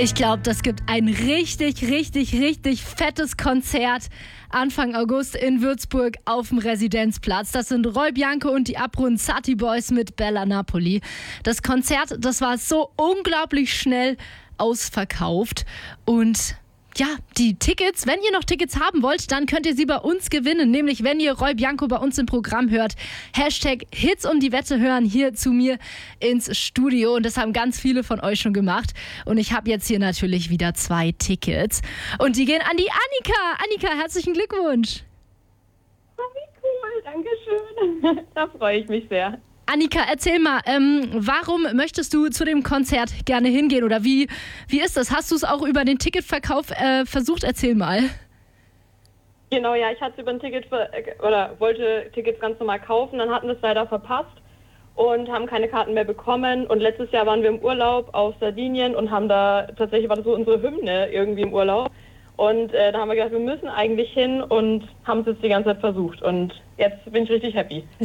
Ich glaube, das gibt ein richtig, richtig, richtig fettes Konzert Anfang August in Würzburg auf dem Residenzplatz. Das sind Roy Bianco und die Abronzati Boys mit Bella Napoli. Das Konzert, das war so unglaublich schnell ausverkauft. Und ja, die Tickets, wenn ihr noch Tickets haben wollt, dann könnt ihr sie bei uns gewinnen. Nämlich, wenn ihr Roy Bianco bei uns im Programm hört. Hashtag Hits um die Wette hören hier zu mir ins Studio. Und das haben ganz viele von euch schon gemacht. Und ich habe jetzt hier natürlich wieder 2 Tickets. Und die gehen an die Annika. Annika, herzlichen Glückwunsch. Oh, wie cool, danke schön. Da freue ich mich sehr. Annika, erzähl mal, warum möchtest du zu dem Konzert gerne hingehen oder wie ist das? Hast du es auch über den Ticketverkauf versucht? Erzähl mal. Genau, ja, ich hatte über ein Ticket wollte Tickets ganz normal kaufen, dann hatten wir es leider verpasst und haben keine Karten mehr bekommen. Und letztes Jahr waren wir im Urlaub auf Sardinien und haben da, tatsächlich war das so unsere Hymne irgendwie im Urlaub. Und da haben wir gedacht, wir müssen eigentlich hin und haben es jetzt die ganze Zeit versucht. Und jetzt bin ich richtig happy.